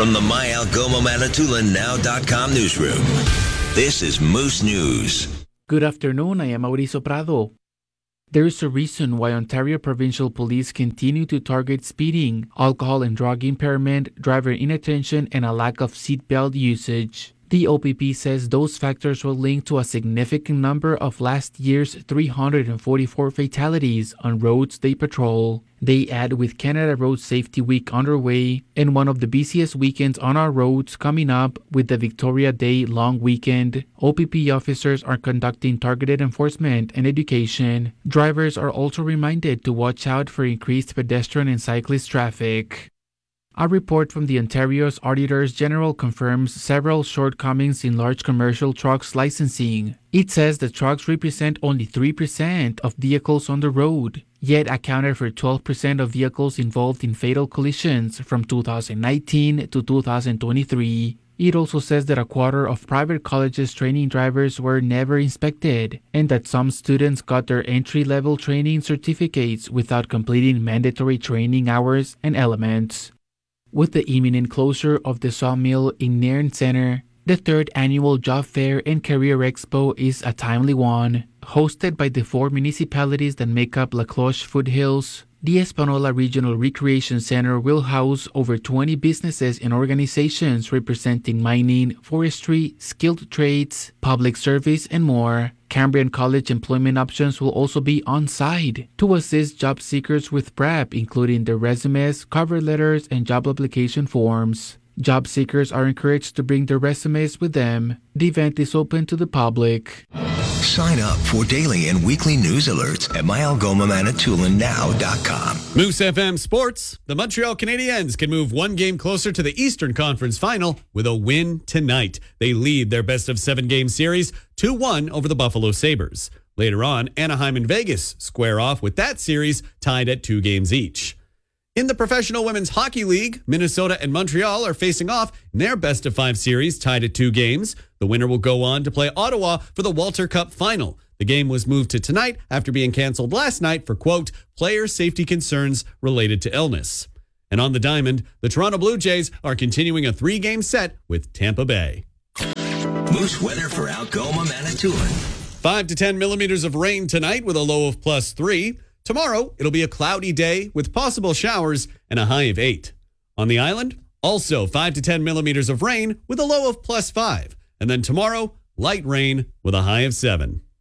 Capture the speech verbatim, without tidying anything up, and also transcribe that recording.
From the My Algoma Manitoulin Now dot com newsroom, this is Moose News. Good afternoon, I am Mauricio Prado. There is a reason why Ontario Provincial Police continue to target speeding, alcohol and drug impairment, driver inattention, and a lack of seatbelt usage. The O P P says those factors were linked to a significant number of last year's three hundred forty-four fatalities on roads they patrol. They add, with Canada Road Safety Week underway and one of the busiest weekends on our roads coming up with the Victoria Day long weekend, O P P officers are conducting targeted enforcement and education. Drivers are also reminded to watch out for increased pedestrian and cyclist traffic. A report from the Ontario's Auditors General confirms several shortcomings in large commercial trucks licensing. It says the trucks represent only three percent of vehicles on the road, yet accounted for twelve percent of vehicles involved in fatal collisions from two thousand nineteen to two thousand twenty-three. It also says that a quarter of private colleges training drivers were never inspected, and that some students got their entry-level training certificates without completing mandatory training hours and elements. With the imminent closure of the sawmill in Nairn Centre, the third annual Job Fair and Career Expo is a timely one. Hosted by the four municipalities that make up La Cloche Foothills, the Espanola Regional Recreation Center will house over twenty businesses and organizations representing mining, forestry, skilled trades, public service, and more. Cambrian College employment options will also be on site to assist job seekers with prep, including their resumes, cover letters, and job application forms. Job seekers are encouraged to bring their resumes with them. The event is open to the public. Sign up for daily and weekly news alerts at My Algoma Manitoulin Now dot com. Moose F M Sports. The Montreal Canadiens can move one game closer to the Eastern Conference Final with a win tonight. They lead their best of seven game series two one over the Buffalo Sabres. Later on, Anaheim and Vegas square off with that series tied at two games each. In the Professional Women's Hockey League, Minnesota and Montreal are facing off in their best of five series tied at two games. The winner will go on to play Ottawa for the Walter Cup final. The game was moved to tonight after being canceled last night for, quote, player safety concerns related to illness. And on the diamond, the Toronto Blue Jays are continuing a three-game set with Tampa Bay. Moose weather for Algoma Manitoulin. Five to ten millimeters of rain tonight with a low of plus three. Tomorrow, it'll be a cloudy day with possible showers and a high of eight. On the island, also five to ten millimeters of rain with a low of plus five. And then tomorrow, light rain with a high of seven.